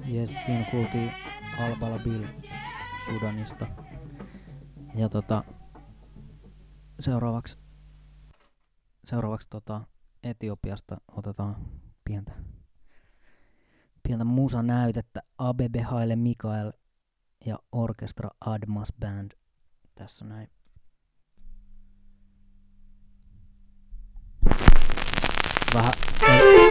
Jes, siinä kuultiin Albala Bill Sudanista. Ja seuraavaksi Etiopiasta otetaan pientä musanäytettä. Abebe Haile Mikael ja Orkestra Admas Band tässä näin. Vähän